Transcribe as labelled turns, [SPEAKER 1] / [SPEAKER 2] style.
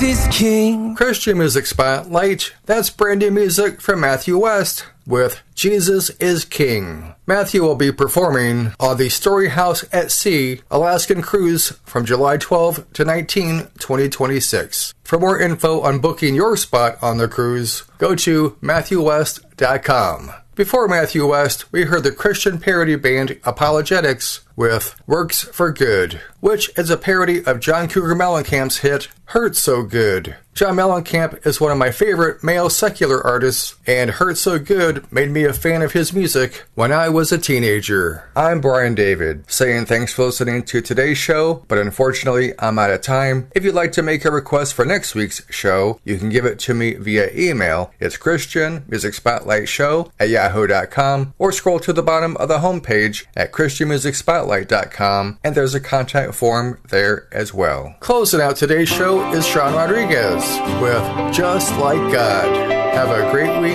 [SPEAKER 1] is king.
[SPEAKER 2] Christian Music Spotlight, that's brand new music from Matthew West with Jesus is King. Matthew will be performing on the Story House at Sea Alaskan Cruise from July 12 to 19, 2026. For more info on booking your spot on the cruise, go to MatthewWest.com. Before Matthew West, we heard the Christian parody band Apologetics with Works for Good, which is a parody of John Cougar Mellencamp's hit Hurt So Good. John Mellencamp is one of my favorite male secular artists, and Hurt So Good made me a fan of his music when I was a teenager. I'm Brian David, saying thanks for listening to today's show, but unfortunately I'm out of time. If you'd like to make a request for next week's show, you can give it to me via email. It's christianmusicspotlightshow@yahoo.com, or scroll to the bottom of the homepage at christianmusicspotlight.com, and there's a contact form there as well. Closing out today's show is Sean Rodriguez with Just Like God. Have a great week.